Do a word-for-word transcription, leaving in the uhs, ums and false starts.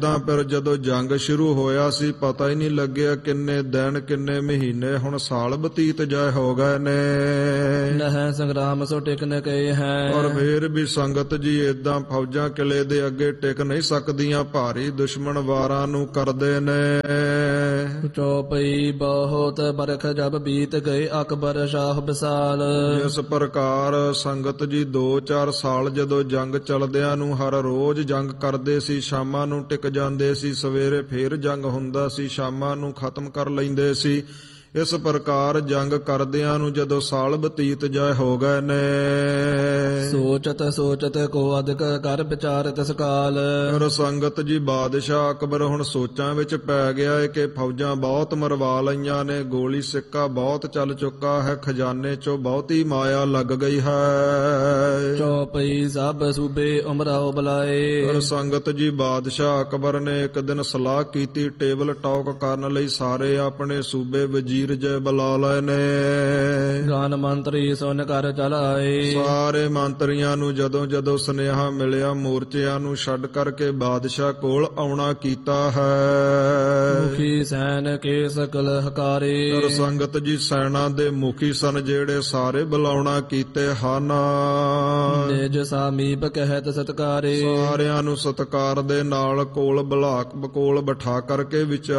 ਤਾਂ ਫਿਰ ਜਦੋਂ ਜੰਗ ਸ਼ੁਰੂ ਹੋਇਆ ਸੀ ਪਤਾ ਹੀ ਨਹੀਂ ਲੱਗਿਆ ਕਿੰਨੇ ਦਿਨ ਕਿੰਨੇ ਮਹੀਨੇ ਹੁਣ ਸਾਲ ਬਤੀਤ ਜਾਏ ਹੋ ਗਏ ਨੇ। ਨਹਿ ਸੰਗਰਾਮ ਸੋ ਟਿਕ ਨ ਕਏ ਹੈ। ਔਰ ਫੇਰ ਵੀ ਸੰਗਤ ਜੀ ਏਦਾਂ ਫੌਜਾਂ ਕਿਲੇ ਦੇ ਅੱਗੇ ਟਿਕ ਨਹੀਂ ਸਕਦੀਆਂ, ਭਾਰੀ ਦੁਸ਼ਮਣ ਵਾਰਾਂ ਨੂੰ ਕਰਦੇ ਨੇ। ਚੌਪਈ ਬਹੁਤ ਬਰਖ ਜਬ ਬੀਤ ਗਏ ਅਕਬਰ ਸ਼ਾਹ ਵਿਸਾਲ। ਇਸ ਪ੍ਰਕਾਰ ਸੰਗਤ ਜੀ ਦੋ ਚਾਰ ਸਾਲ ਜਦੋਂ ਜੰਗ ਚਲਦਿਆਂ ਨੂੰ ਹਰ ਰੋਜ਼ ਜੰਗ ਕਰਦੇ ਸੀ, ਸ਼ਾਮਾਂ ਨੂੰ ਟਿਕ ਜਾਂਦੇ ਸੀ, ਸਵੇਰੇ ਫੇਰ ਜੰਗ ਹੁੰਦਾ ਸੀ, ਸ਼ਾਮਾਂ ਨੂੰ ਖਤਮ ਕਰ ਲੈਂਦੇ ਸੀ। ਇਸ ਪ੍ਰਕਾਰ ਜੰਗ ਕਰਦਿਆਂ ਨੂੰ ਜਦੋਂ ਸਾਲ ਬਤੀਤ ਜਾਏ ਹੋ ਗਏ ਨੇ। ਸੋਚਤ ਸੋਚਤ ਕੋ ਅਧਿਕ ਕਰ ਵਿਚਾਰ ਤਿਸ ਕਾਲ। ਔਰ ਸੰਗਤ ਜੀ ਬਾਦਸ਼ਾਹ ਅਕਬਰ ਹੁਣ ਸੋਚਾਂ ਵਿੱਚ ਪੈ ਗਿਆ ਹੈ ਕਿ ਫੌਜਾਂ ਬਹੁਤ ਮਰਵਾ ਲਈਆਂ ਨੇ, ਗੋਲੀ ਸਿੱਕਾ ਬਹੁਤ ਚੱਲ ਚੁੱਕਾ ਹੈ, ਖਜ਼ਾਨੇ ਚੋਂ ਬਹੁਤੀ ਮਾਇਆ ਲੱਗ ਗਈ ਹੈ। ਚੌਪਈ ਸਭ ਸੂਬੇ ਉਮਰਾਓ ਬੁਲਾਏ। ਔਰ ਸੰਗਤ ਜੀ ਬਾਦਸ਼ਾਹ ਅਕਬਰ ਨੇ ਇੱਕ ਦਿਨ ਸਲਾਹ ਕੀਤੀ, ਟੇਬਲ ਟਾਕ ਕਰਨ ਲਈ ਸਾਰੇ ਆਪਣੇ ਸੂਬੇ ਵਜ਼ੀਰ ਜੇ ਬੁਲਾ ਲਏ ਨੇ। ਗਾਨ ਮੰਤਰੀ ਸੁਨ ਕਰ ਚਲ ਆਏ। ਸਾਰੇ ਮੰਤਰੀਆਂ ਨੂੰ ਜਦੋਂ ਜਦੋਂ ਸੁਨੇਹਾ ਮਿਲਿਆ ਮੋਰਚਿਆਂ ਨੂੰ ਛੱਡ ਕਰਕੇ ਬਾਦਸ਼ਾਹ ਕੋਲ ਆਉਣਾ ਕੀਤਾ ਹੈ। ਮੁਖੀ ਸੈਨ ਕੇ ਸਕਲ ਹਕਾਰੇ। ਔਰ ਸੰਗਤ ਜੀ ਸੈਨਾ ਦੇ ਮੁਖੀ ਸਨ ਜਿਹੜੇ ਸਾਰੇ ਬੁਲਾਉਣਾ ਕੀਤੇ ਹਨ। ਨਿਜ ਸਾਮੀਪ ਕਹਿਤ ਸਤਕਾਰੇ। ਸਾਰਿਆਂ ਨੂੰ ਸਤਕਾਰ ਦੇ ਨਾਲ ਕੋਲ ਬੁਲਾ ਕੋਲ ਬਿਠਾ ਕਰਕੇ ਵਿਚਾਰ